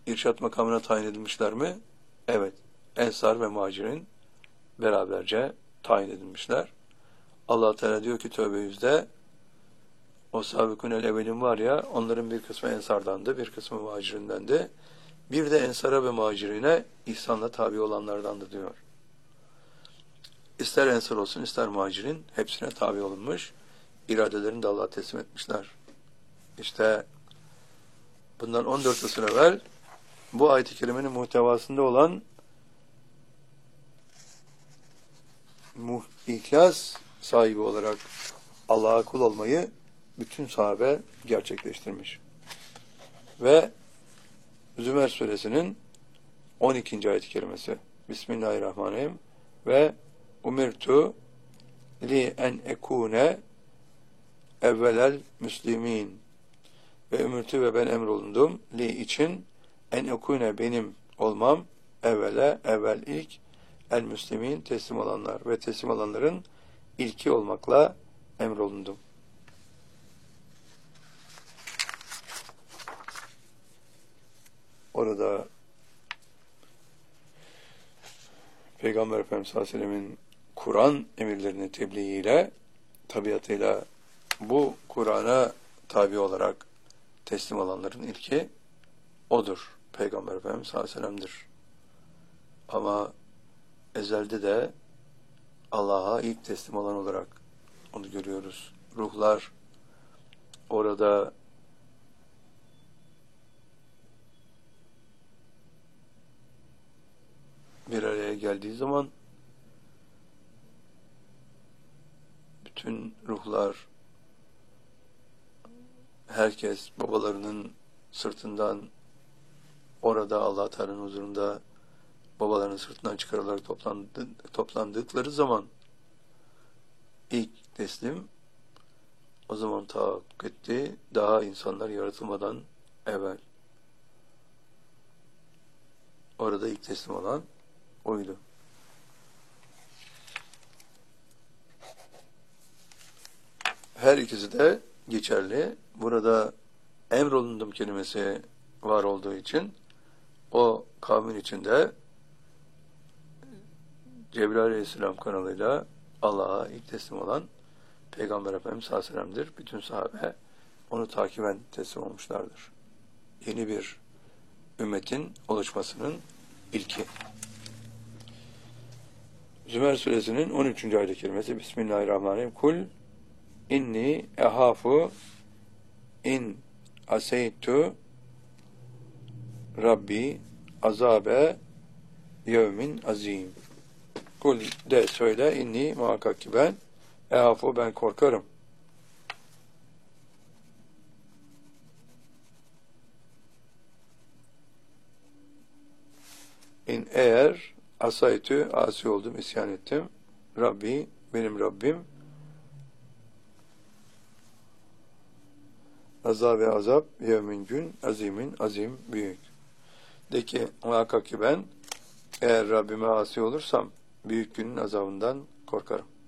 irşat makamına tayin edilmişler mi? Evet. Ensar ve Muhacirin beraberce tayin edilmişler. Allah Teala diyor ki Tevbe 100'de o sabıkun el evvelin var ya, onların bir kısmı Ensardandı, bir kısmı Muhacirindendi. Bir de Ensara ve Muhacirine ihsanla tabi olanlardandı diyor. İster Ensar olsun, ister Muhacirin hepsine tabi olunmuş. İradelerini de Allah'a teslim etmişler. İşte bundan 14 yıl evvel bu ayet-i kerimenin muhtevasında olan ihlas sahibi olarak Allah'a kul olmayı bütün sahabe gerçekleştirmiş. Ve Zümer suresinin 12. ayet-i kerimesi. Bismillahirrahmanirrahim. Ve umirtu li en ekune evvelel müslimin. Ve umirtu ve ben emrolundum li için en ekune benim olmam evvel ilk el müslimin teslim olanlar ve teslim olanların ilki olmakla emrolundum. Orada Peygamber Efendimiz sallallahu aleyhi ve sellem'in Kur'an emirlerini tebliğiyle, tabiatıyla bu Kur'an'a tabi olarak teslim olanların ilki odur. Peygamber Efendimiz sallallahu aleyhi ve sellem'dir. Ama ezelde de Allah'a ilk teslim olan olarak onu görüyoruz. Ruhlar orada bir araya geldiği zaman bütün ruhlar, herkes babalarının sırtından orada Allah Teala'nın huzurunda babalarının sırtından çıkarılarak toplandıkları zaman ilk teslim o zaman tahakkuk etti. Daha insanlar yaratılmadan evvel. Orada ilk teslim olan oydu. Her ikisi de geçerli. Burada emrolundum kelimesi var olduğu için o kavmin içinde Cebrail Aleyhisselam kanalıyla Allah'a ilk teslim olan Peygamber Efendimiz sallallahu aleyhi ve sellem'dir. Bütün sahabe onu takiben teslim olmuşlardır. Yeni bir ümmetin oluşmasının ilki. Zümer suresinin 13. ayet-i kerimesi. Bismillahirrahmanirrahim. Kul inni ehafu in aseytu Rabbi azabe yevmin azim. Kul de söyle, inni muhakkak ki ben ehafu ben korkarım. İn eğer asaytü asi oldum, isyan ettim. Rabbi benim Rabbim azab ve azap yevmin gün azimin azim büyük. De ki muhakkak ki ben eğer Rabbime asi olursam büyük günün azabından korkarım.